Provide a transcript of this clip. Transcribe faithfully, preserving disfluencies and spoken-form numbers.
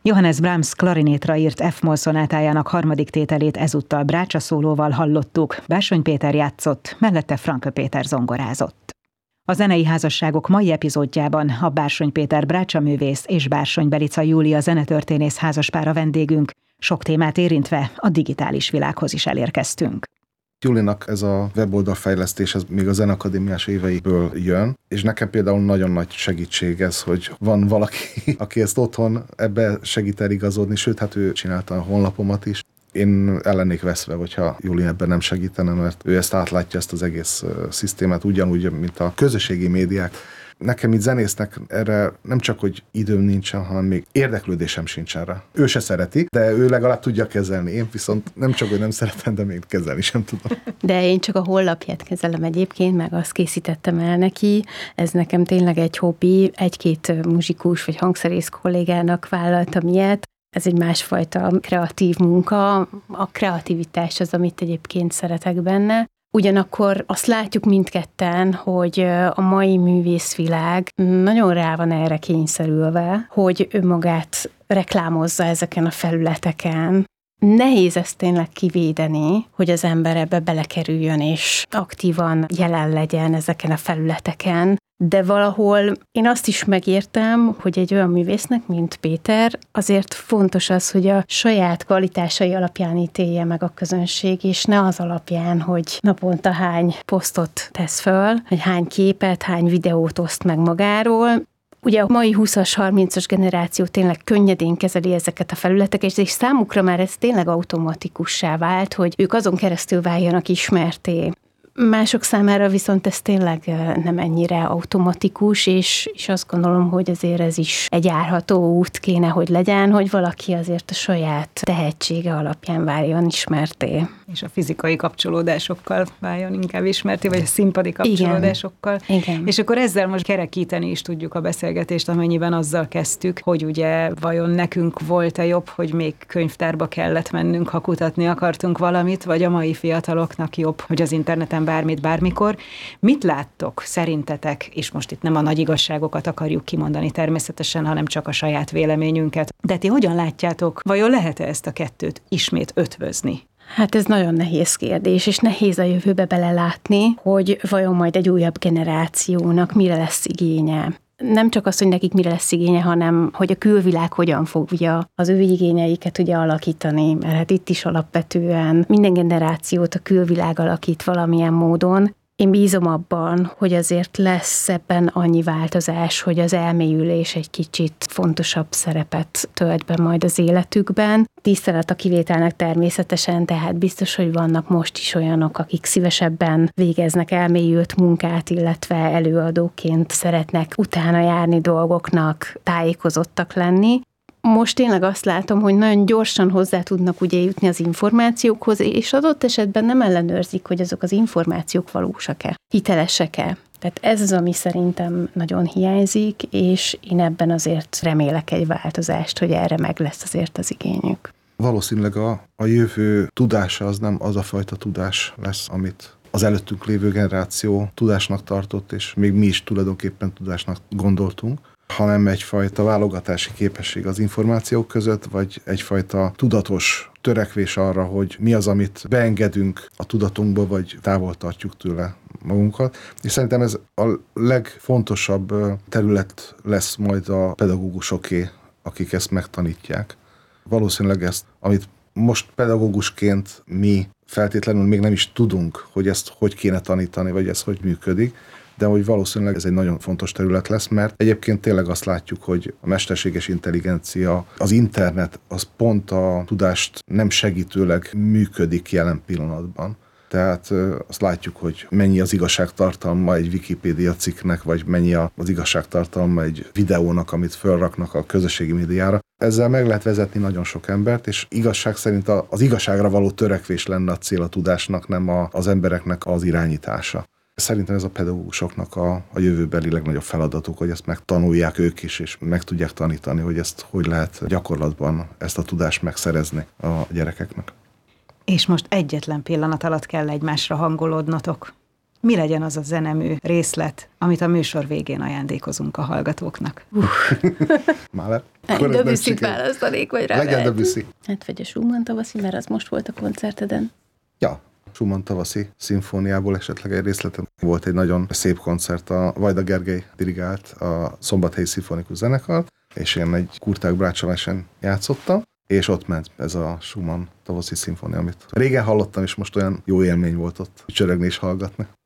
Johannes Brahms klarinétra írt F-moll szonátájának harmadik tételét ezúttal brácsa szólóval hallottuk, Bársony Péter játszott, mellette Franke Péter zongorázott. A zenei házasságok mai epizódjában a Bársony Péter brácsaművész és Bársony Belica Júlia zenetörténész házaspára vendégünk, sok témát érintve a digitális világhoz is elérkeztünk. Julinak ez a weboldalfejlesztés, ez még a Zeneakadémiás éveiből jön, és nekem például nagyon nagy segítség ez, hogy van valaki, aki ezt otthon ebbe segít eligazodni, sőt, hát ő csinálta a honlapomat is. Én ellennék veszve, hogyha Juli ebben nem segítene, mert ő ezt átlátja, ezt az egész uh, szisztémát, ugyanúgy, mint a közösségi médiák. Nekem itt zenésznek erre nem csak, hogy időm nincsen, hanem még érdeklődésem sincs erre. Ő se szereti, de ő legalább tudja kezelni. Én viszont nem csak, hogy nem szeretem, de még kezelni sem tudom. De én csak a honlapját kezelem egyébként, meg azt készítettem el neki. Ez nekem tényleg egy hobbi. Egy-két muzsikus vagy hangszerész kollégának vállaltam ilyet. Ez egy másfajta kreatív munka. A kreativitás az, amit egyébként szeretek benne. Ugyanakkor azt látjuk mindketten, hogy a mai művészvilág nagyon rá van erre kényszerülve, hogy önmagát reklámozza ezeken a felületeken. Nehéz ezt tényleg kivédeni, hogy az ember ebbe belekerüljön és aktívan jelen legyen ezeken a felületeken, de valahol én azt is megértem, hogy egy olyan művésznek, mint Péter, azért fontos az, hogy a saját kvalitásai alapján ítélje meg a közönség, és ne az alapján, hogy naponta hány posztot tesz föl, hogy hány képet, hány videót oszt meg magáról. Ugye a mai húszas, harmincas generáció tényleg könnyedén kezeli ezeket a felületeket, és számukra már ez tényleg automatikussá vált, hogy ők azon keresztül váljanak ismerté. Mások számára viszont ez tényleg nem ennyire automatikus, és, és azt gondolom, hogy azért ez is egy járható út kéne, hogy legyen, hogy valaki azért a saját tehetsége alapján váljon ismerté. És a fizikai kapcsolódásokkal váljon inkább ismerté, vagy a színpadi kapcsolódásokkal. Igen. Igen. És akkor ezzel most kerekíteni is tudjuk a beszélgetést, amennyiben azzal kezdtük, hogy ugye vajon nekünk volt-e jobb, hogy még könyvtárba kellett mennünk, ha kutatni akartunk valamit, vagy a mai fiataloknak jobb, hogy az interneten bármit, bármikor. Mit láttok szerintetek, és most itt nem a nagy igazságokat akarjuk kimondani természetesen, hanem csak a saját véleményünket. De ti hogyan látjátok, vajon lehet-e ezt a kettőt ismét ötvözni? Hát ez nagyon nehéz kérdés, és nehéz a jövőbe belelátni, hogy vajon majd egy újabb generációnak mire lesz igénye. Nem csak az, hogy nekik mire lesz igénye, hanem hogy a külvilág hogyan fogja az ő igényeiket ugye alakítani, mert hát itt is alapvetően minden generációt a külvilág alakít valamilyen módon. Én bízom abban, hogy azért lesz ebben annyi változás, hogy az elmélyülés egy kicsit fontosabb szerepet tölt be majd az életükben. Tisztelet a kivételnek természetesen, tehát biztos, hogy vannak most is olyanok, akik szívesebben végeznek elmélyült munkát, illetve előadóként szeretnek utána járni dolgoknak, tájékozottak lenni. Most tényleg azt látom, hogy nagyon gyorsan hozzá tudnak ugye jutni az információkhoz, és adott esetben nem ellenőrzik, hogy azok az információk valósak-e, hitelesek-e. Tehát ez az, ami szerintem nagyon hiányzik, és én ebben azért remélek egy változást, hogy erre meg lesz azért az igényük. Valószínűleg a, a jövő tudása az nem az a fajta tudás lesz, amit az előttünk lévő generáció tudásnak tartott, és még mi is tulajdonképpen tudásnak gondoltunk, hanem egyfajta válogatási képesség az információk között, vagy egyfajta tudatos törekvés arra, hogy mi az, amit beengedünk a tudatunkba, vagy távol tartjuk tőle magunkat. És szerintem ez a legfontosabb terület lesz majd a pedagógusoké, akik ezt megtanítják. Valószínűleg ezt, amit most pedagógusként mi feltétlenül még nem is tudunk, hogy ezt hogy kéne tanítani, vagy ez hogy működik, de hogy valószínűleg ez egy nagyon fontos terület lesz, mert egyébként tényleg azt látjuk, hogy a mesterséges intelligencia, az internet, az pont a tudást nem segítőleg működik jelen pillanatban. Tehát azt látjuk, hogy mennyi az igazságtartalma egy Wikipédia cikknek, vagy mennyi az igazságtartalma egy videónak, amit felraknak a közösségi médiára. Ezzel meg lehet vezetni nagyon sok embert, és igazság szerint az igazságra való törekvés lenne a cél a tudásnak, nem a, az embereknek az irányítása. Szerintem ez a pedagógusoknak a, a jövőbeli legnagyobb feladatuk, hogy ezt megtanulják ők is, és meg tudják tanítani, hogy ezt hogy lehet gyakorlatban ezt a tudást megszerezni a gyerekeknek. És most egyetlen pillanat alatt kell egymásra hangolódnotok. Mi legyen az a zenemű részlet, amit a műsor végén ajándékozunk a hallgatóknak? Mahler? Debussy-t választanék, vagy rá Legyen Debussy. Hát vagy a Schumann tavaszi, mert az most volt a koncerteden. Ja, Schumann tavaszi szimfóniából esetleg egy részleten. Volt egy nagyon szép koncert, a Vajda Gergely dirigált a Szombathelyi Szimfonikus Zenekar, és én egy Kurták Brácsalásán játszottam, és ott ment ez a Schumann tavaszi szimfónia, amit régen hallottam, és most olyan jó élmény volt ott csörögni és hallgatni.